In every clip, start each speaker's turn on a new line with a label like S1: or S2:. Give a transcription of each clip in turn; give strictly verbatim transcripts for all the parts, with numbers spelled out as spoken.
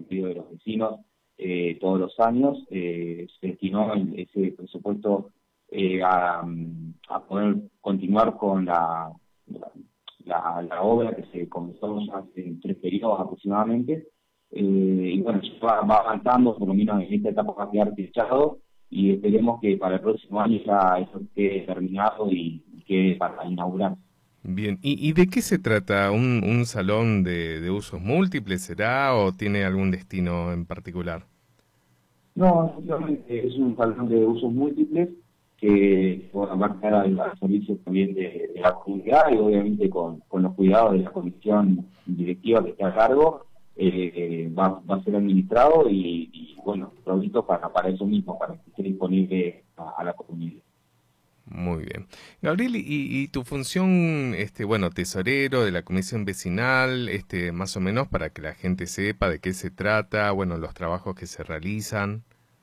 S1: pedido de los vecinos eh, todos los años, eh, se destinó ese presupuesto eh, a, a poder continuar con la, la, la, la obra que se comenzó ya hace tres periodos aproximadamente, eh, y bueno, va, va avanzando, por lo menos en esta etapa va a quedar techado, y esperemos que para el próximo año ya eso esté terminado y, y quede para inaugurar.
S2: Bien, ¿y, y de qué se trata? ¿Un, un salón de, de usos múltiples será o tiene algún destino en particular?
S1: No, efectivamente es un salón de usos múltiples que bueno, va a estar al, al servicio también de, de la comunidad y obviamente con, con los cuidados de la comisión directiva que está a cargo, eh, va, va a ser administrado y, y bueno, provisto para, para eso mismo, para que esté disponible a, a la comunidad.
S2: Muy bien. Gabriel, y, y tu función, este, bueno, tesorero de la comisión vecinal, este, más o menos para que la gente sepa de qué se trata, bueno, los trabajos que se realizan.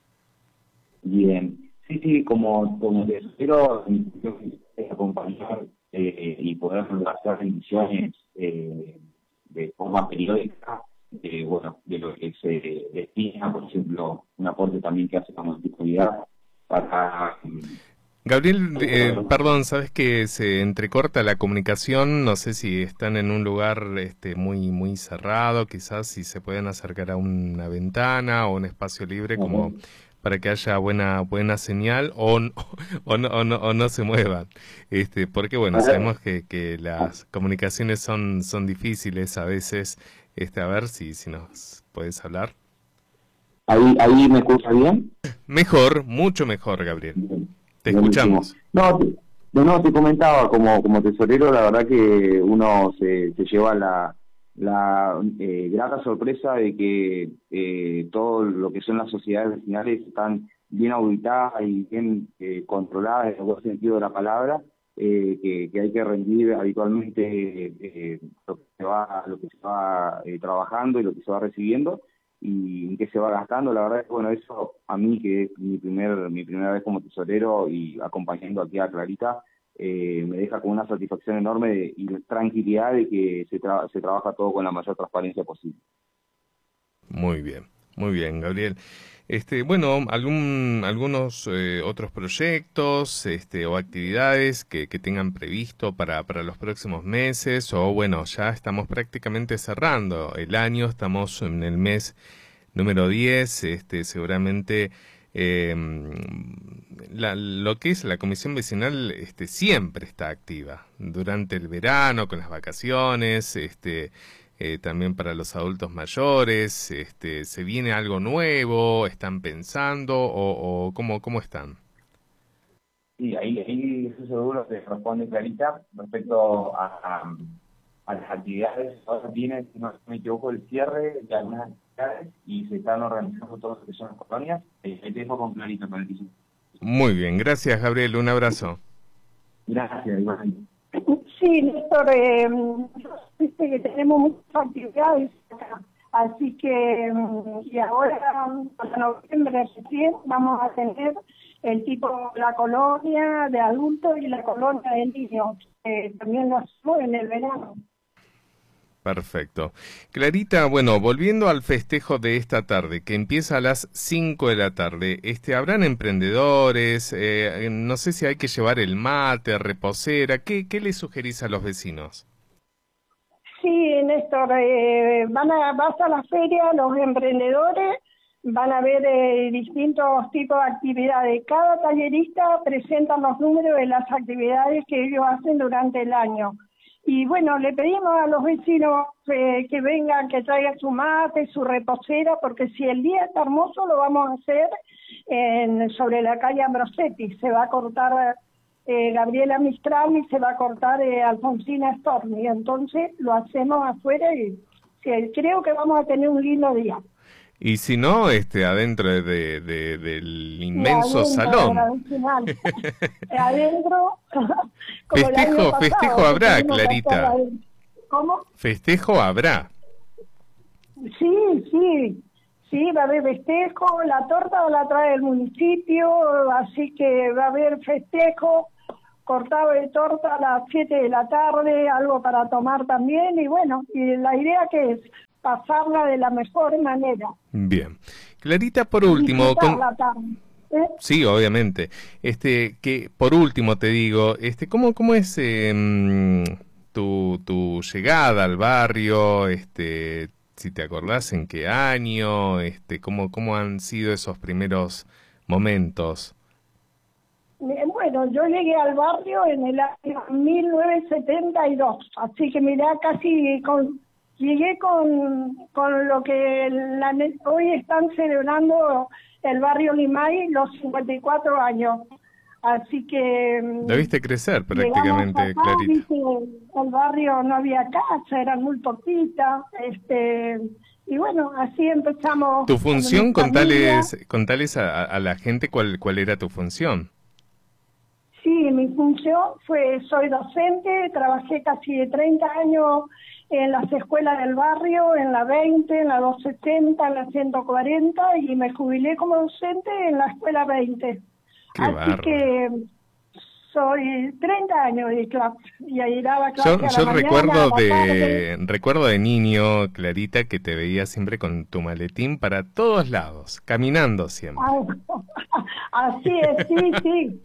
S1: Bien, sí, sí, como, como tesorero, mi función es acompañar eh, y poder hacer rendiciones eh, de forma periódica, de, bueno, de lo que se destina, por ejemplo, un aporte también que hace la municipalidad para...
S2: Gabriel, eh, perdón, sabes que se entrecorta la comunicación, no sé si están en un lugar este, muy muy cerrado, quizás si se pueden acercar a una ventana o un espacio libre como para que haya buena buena señal o no, o no, o no, o no se muevan, este, porque bueno, sabemos que, que las comunicaciones son son difíciles a veces, este, a ver si si nos puedes hablar.
S1: ¿Ahí, ahí me escucha bien?
S2: Mejor, mucho mejor, Gabriel. Te
S1: Buenísimo.
S2: escuchamos.
S1: No, te, no, no, te comentaba, como, como tesorero, la verdad que uno se, se lleva la, la eh, grata sorpresa de que eh, todo lo que son las sociedades vecinales están bien auditadas y bien eh, controladas en el buen sentido de la palabra, eh, que, que hay que rendir habitualmente eh, lo que se va, lo que se va eh, trabajando y lo que se va recibiendo y en qué se va gastando. La verdad es que bueno, eso a mí, que es mi primer mi primera vez como tesorero y acompañando aquí a Clarita, eh, me deja con una satisfacción enorme de, y tranquilidad de que se, tra se trabaja todo con la mayor transparencia posible.
S2: Muy bien, muy bien, Gabriel. Este, bueno, algún, algunos eh, otros proyectos, este, o actividades que, que tengan previsto para, para los próximos meses, o bueno, ya estamos prácticamente cerrando el año, estamos en el mes número diez, este, seguramente eh, la, lo que es la comisión vecinal, este, siempre está activa durante el verano, con las vacaciones, este, eh, también para los adultos mayores, este, ¿se viene algo nuevo? ¿Están pensando? ¿O, o cómo, cómo están?
S1: Sí, ahí, ahí eso seguro te responde Clarita respecto a, a, a las actividades. Ahora viene, si no me equivoco, el cierre de algunas actividades y se están organizando todo lo que son las colonias. Eh, te dejo con Clarita para el piso.
S2: Muy bien, gracias, Gabriel, un abrazo.
S1: Gracias, igual.
S3: Sí, Néstor, eh, viste que tenemos muchas actividades acá, así que, y ahora, para noviembre recién, vamos a tener el tipo, la colonia de adultos y la colonia de niños, eh, también lo hacemos en el verano.
S2: Perfecto. Clarita, bueno, volviendo al festejo de esta tarde, que empieza a las cinco de la tarde, este, ¿habrán emprendedores? Eh, no sé si hay que llevar el mate, reposera, ¿qué, qué le sugerís a los vecinos?
S3: Sí, Néstor, eh, van a, vas a la feria, los emprendedores van a ver eh, distintos tipos de actividades. Cada tallerista presenta los números de las actividades que ellos hacen durante el año. Y bueno, le pedimos a los vecinos eh, que vengan, que traigan su mate, su reposera, porque si el día está hermoso lo vamos a hacer en, sobre la calle Ambrosetti. Se va a cortar eh, Gabriela Mistral y se va a cortar eh, Alfonsina Storni. Entonces lo hacemos afuera y sí, creo que vamos a tener un lindo día.
S2: Y si no, este, adentro de, de, del
S3: Y
S2: inmenso
S3: adentro,
S2: salón.
S3: adentro, como el año
S2: Festejo, festejo
S3: pasado, que
S2: habrá,
S3: tuvimos que hacer
S2: Clarita.
S3: adentro. ¿Cómo?
S2: Festejo habrá.
S3: Sí, sí, sí, va a haber festejo, la torta la trae el municipio, así que va a haber festejo, cortado de torta a las siete de la tarde, algo para tomar también, y bueno, y la idea que es pasarla de la mejor manera.
S2: Bien. Clarita, por último... Con...
S3: ¿Eh?
S2: Sí, obviamente. Este, que por último te digo, este, ¿cómo, cómo es eh, tu, tu llegada al barrio? Este, si te acordás en qué año, este, cómo, cómo han sido esos primeros momentos.
S3: Bueno, yo llegué al barrio en el año mil novecientos setenta y dos, así que mirá, casi con, llegué con, con lo que la, hoy están celebrando el barrio Limay, los cincuenta y cuatro años. Así que...
S2: Lo viste crecer prácticamente,
S3: acá,
S2: Clarita.
S3: Viste, el barrio no había casa, eran muy poquitas, este... Y bueno, así empezamos.
S2: Tu función, contales, contales a, a la gente cuál, cuál era tu función.
S3: Sí, mi función fue, soy docente, trabajé casi treinta años en las escuelas del barrio, en la veinte, en la doscientos sesenta, en la ciento cuarenta, y me jubilé como docente en la escuela veinte.
S2: Qué
S3: Así
S2: bárbaro.
S3: que soy treinta años de clase, y ahí daba clase
S2: Yo,
S3: a la
S2: yo
S3: mañana,
S2: recuerdo
S3: a la
S2: de
S3: tarde.
S2: recuerdo de niño, Clarita, que te veía siempre con tu maletín para todos lados, caminando siempre.
S3: Así es, sí, sí.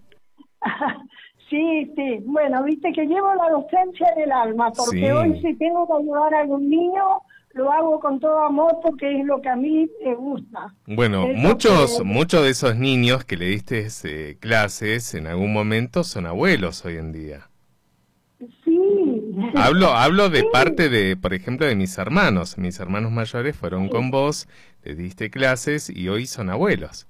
S3: Sí, sí. Bueno, viste que llevo la docencia en el alma, porque
S2: Sí.
S3: hoy si tengo que ayudar a algún niño, lo hago con todo amor porque es lo que a mí me gusta.
S2: Bueno,
S3: Eso
S2: muchos
S3: que-
S2: muchos de esos niños que le diste eh, clases en algún momento son abuelos hoy en día.
S3: Sí.
S2: Hablo hablo de
S3: Sí.
S2: parte de, por ejemplo, de mis hermanos. Mis hermanos mayores fueron
S3: Sí.
S2: con vos, les diste clases y hoy son abuelos.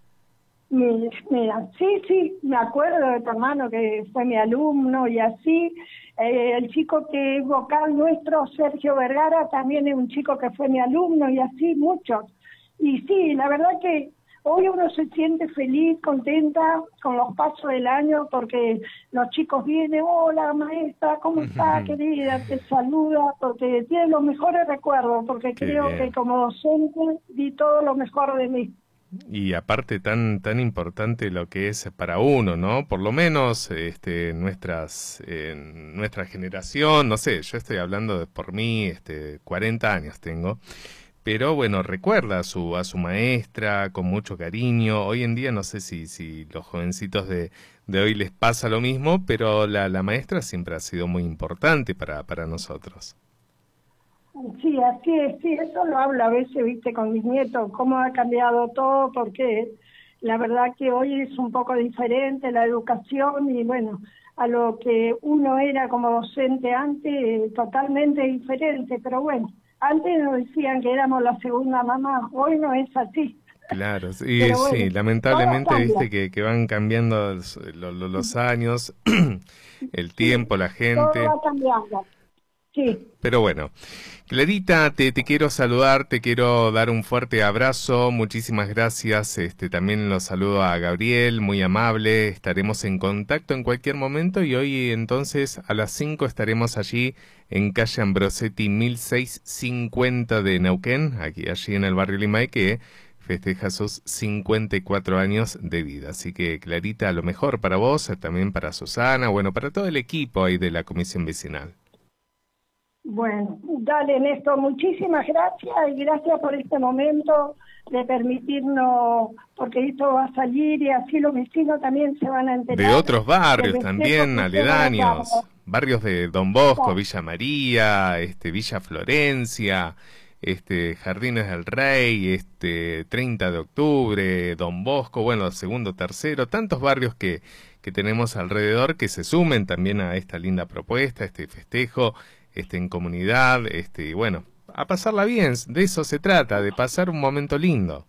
S3: Mi- Mira, sí, sí, me acuerdo de tu hermano que fue mi alumno y así. Eh, el chico que es vocal nuestro, Sergio Vergara, también es un chico que fue mi alumno y así muchos. Y sí, la verdad que hoy uno se siente feliz, contenta con los pasos del año porque los chicos vienen, hola maestra, ¿cómo está querida? Te saluda, porque tiene los mejores recuerdos, porque
S2: Qué
S3: creo
S2: bien.
S3: que como docente di todo lo mejor de mí.
S2: Y aparte tan tan importante lo que es para uno, ¿no? Por lo menos este nuestras eh, nuestra generación, no sé, yo estoy hablando de por mí, este cuarenta años tengo. Pero bueno, recuerda a su a su maestra con mucho cariño. Hoy en día no sé si si los jovencitos de de hoy les pasa lo mismo, pero la la maestra siempre ha sido muy importante para para nosotros.
S3: Sí, así es, sí, eso lo hablo a veces, viste, con mis nietos, cómo ha cambiado todo, porque la verdad que hoy es un poco diferente la educación y bueno, a lo que uno era como docente antes, totalmente diferente, pero bueno, antes nos decían que éramos la segunda mamá, hoy no es así.
S2: Claro, sí,
S3: Pero bueno,
S2: sí,
S3: todo
S2: lamentablemente
S3: cambia.
S2: viste que, que van cambiando los, lo- lo- los años, el tiempo, la
S3: Todo
S2: gente.
S3: va cambiando, sí.
S2: Pero bueno, Clarita, te, te quiero saludar, te quiero dar un fuerte abrazo, muchísimas gracias, este también los saludo a Gabriel, muy amable, estaremos en contacto en cualquier momento y hoy entonces a las cinco estaremos allí en calle Ambrosetti mil seiscientos cincuenta de Neuquén, aquí allí en el barrio Limay, que festeja sus cincuenta y cuatro años de vida. Así que Clarita, lo mejor para vos, también para Susana, bueno, para todo el equipo ahí de la comisión vecinal.
S3: Bueno, dale Néstor, muchísimas gracias y gracias por este momento de permitirnos, porque esto va a salir y así los vecinos también se van a enterar.
S2: De otros barrios
S3: del
S2: también,
S3: festejo que se va a
S2: aledaños,
S3: dar.
S2: barrios de Don Bosco,
S3: Claro.
S2: Villa María, este Villa Florencia, este Jardines del Rey, este treinta de octubre, Don Bosco, bueno, segundo, tercero, tantos barrios que, que tenemos alrededor que se sumen también a esta linda propuesta, este festejo, este en comunidad, este, y bueno, a pasarla bien, de eso se trata, de pasar un momento lindo.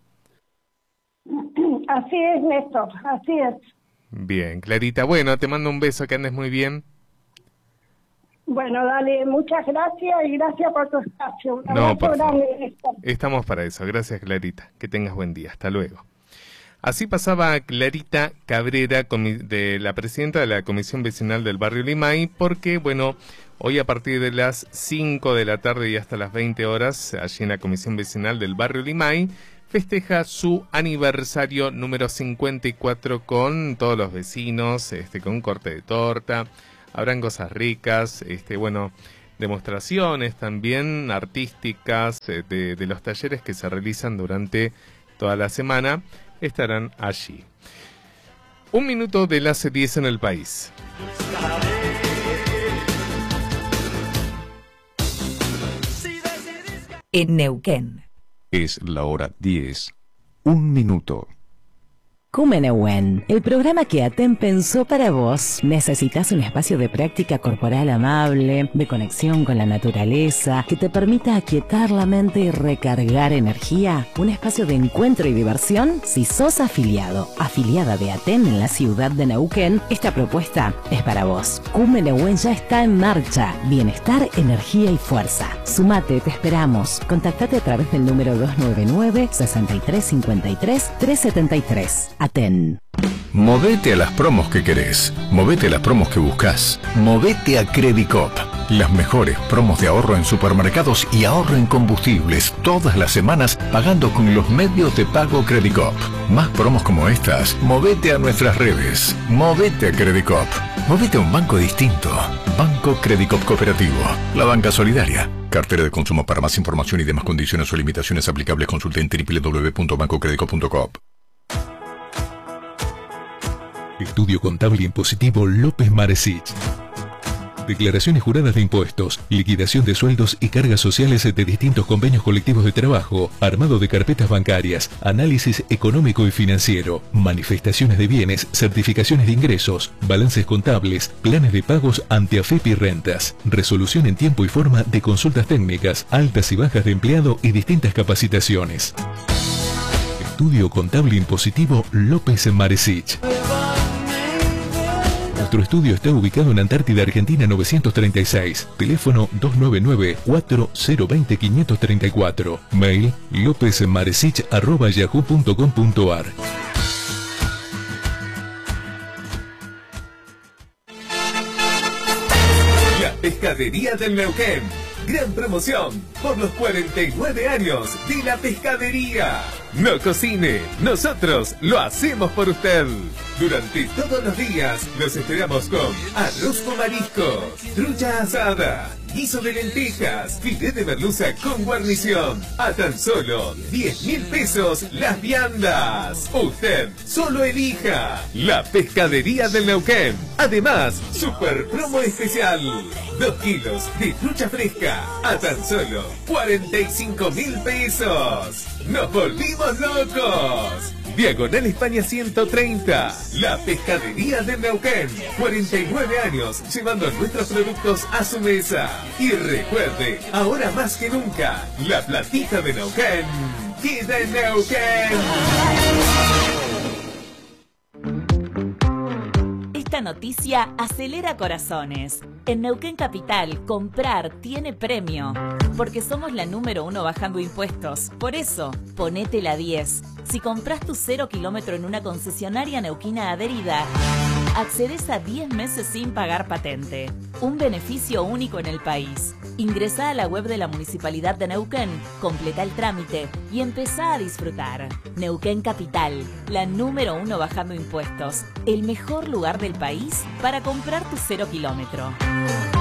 S3: Así es, Néstor, así es.
S2: Bien, Clarita, bueno, te mando un beso, que andes muy bien.
S3: Bueno, dale, muchas gracias y gracias por tu espacio. Un
S2: No,
S3: abrazo
S2: por favor.
S3: grande, Néstor.
S2: Estamos para eso. Gracias, Clarita. Que tengas buen día. Hasta luego. Así pasaba Clarita Cabrera, comi- de la presidenta de la Comisión Vecinal del Barrio Limay, porque, bueno, hoy a partir de las cinco de la tarde y hasta las veinte horas, allí en la Comisión Vecinal del Barrio Limay, festeja su aniversario número cincuenta y cuatro con todos los vecinos, este, con un corte de torta, habrán cosas ricas, este, bueno, demostraciones también artísticas eh, de, de los talleres que se realizan durante toda la semana, estarán allí. Un minuto de las diez en el país.
S4: En Neuquén.
S5: Es la hora diez. Un minuto.
S4: Cumenehuen, el programa que Aten pensó para vos. ¿Necesitas un espacio de práctica corporal amable, de conexión con la naturaleza, que te permita aquietar la mente y recargar energía? ¿Un espacio de encuentro y diversión? Si sos afiliado, afiliada de Aten en la ciudad de Neuquén, esta propuesta es para vos. Cumenehuen ya está en marcha. Bienestar, energía y fuerza. Sumate, te esperamos. Contactate a través del número dos nueve nueve, seis tres cinco tres, tres siete tres. Aten.
S6: Movete a las promos que querés. Movete a las promos que buscas. Movete a Credicop. Las mejores promos de ahorro en supermercados y ahorro en combustibles todas las semanas pagando con los medios de pago Credicop. Más promos como estas. Movete a nuestras redes. Movete a Credicop. Movete a un banco distinto. Banco Credicop Cooperativo. La banca solidaria. Cartera de consumo. Para más información y demás condiciones o limitaciones aplicables consulte en w w w punto banco credicop punto com.
S7: Estudio Contable Impositivo López Maresich. Declaraciones juradas de impuestos, liquidación de sueldos y cargas sociales de distintos convenios colectivos de trabajo, armado de carpetas bancarias, análisis económico y financiero, manifestaciones de bienes, certificaciones de ingresos, balances contables, planes de pagos ante AFEP y rentas, resolución en tiempo y forma de consultas técnicas, altas y bajas de empleado y distintas capacitaciones. Estudio Contable Impositivo López Maresich. Nuestro estudio está ubicado en Antártida, Argentina novecientos treinta y seis. Teléfono dos nueve nueve, cuatro cero dos cero, cinco tres cuatro. Mail lopezmaresich arroba yahoo punto com punto ar.
S8: La Pescadería del Neuquén. Gran promoción por los cuarenta y nueve años de la pescadería. No cocine, nosotros lo hacemos por usted. Durante todos los días los esperamos con arroz con mariscos, trucha asada, guiso de lentejas, filete de merluza con guarnición. A tan solo diez mil pesos las viandas. Usted solo elija la Pescadería del Neuquén. Además, super promo especial. Dos kilos de trucha fresca a tan solo cuarenta y cinco mil pesos. ¡Nos volvimos locos! Diagonal España ciento treinta. La Pescadería de Neuquén. cuarenta y nueve años llevando nuestros productos a su mesa. Y recuerde, ahora más que nunca, la platita de Neuquén queda en Neuquén.
S9: Esta noticia acelera corazones. En Neuquén Capital, comprar tiene premio. Porque somos la número uno bajando impuestos. Por eso, ponete la diez. Si compras tu cero kilómetro en una concesionaria neuquina adherida, accedes a diez meses sin pagar patente. Un beneficio único en el país. Ingresá a la web de la Municipalidad de Neuquén, completa el trámite y empezá a disfrutar. Neuquén Capital, la número uno bajando impuestos. El mejor lugar del país para comprar tu cero kilómetro.